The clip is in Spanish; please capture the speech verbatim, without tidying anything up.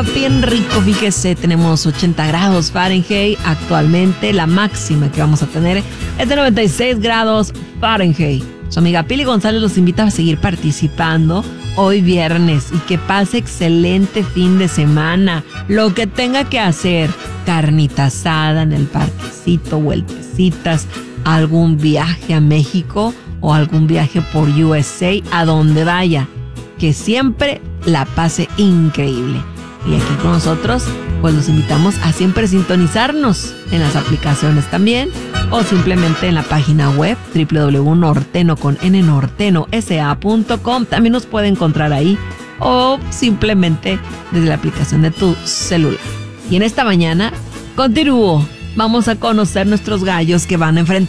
bien rico, fíjese, tenemos ochenta grados Fahrenheit actualmente. La máxima que vamos a tener es de noventa y seis grados Fahrenheit. Su amiga Pili González los invita a seguir participando hoy viernes y que pase excelente fin de semana. Lo que tenga que hacer, carnita asada en el parquecito, vueltecitas, algún viaje a México o algún viaje por U S A, a donde vaya, que siempre la pase increíble. Y aquí con nosotros, pues los invitamos a siempre sintonizarnos en las aplicaciones también, o simplemente en la página web doble u doble u doble u punto norteno con n norteno s a punto com. También nos puede encontrar ahí, o simplemente desde la aplicación de tu celular. Y en esta mañana continúo. Vamos a conocer nuestros gallos que van a enfrentar